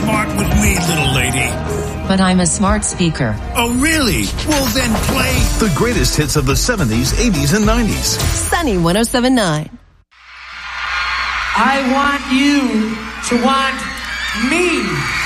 smart with me, little lady. But I'm a smart speaker. Oh, really? Well, then play the greatest hits of the 70s, 80s, and 90s. Sunny 107.9. I want you to want me.